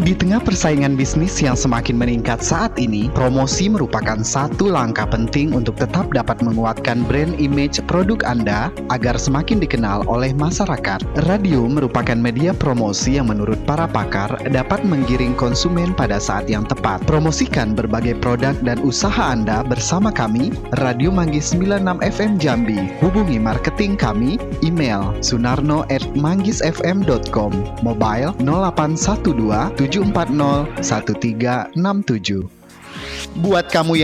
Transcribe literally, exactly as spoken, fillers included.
Di tengah persaingan bisnis yang semakin meningkat saat ini, promosi merupakan satu langkah penting untuk tetap dapat menguatkan brand image produk Anda agar semakin dikenal oleh masyarakat. Radio merupakan media promosi yang menurut para pakar dapat menggiring konsumen pada saat yang tepat. Promosikan berbagai produk dan usaha Anda bersama kami, Radio Manggis sembilan puluh enam F M Jambi. Hubungi marketing kami, email sunarno at manggisfm dot com, mobile nol delapan satu dua tujuh empat nol satu tiga enam tujuh. Buat kamu yang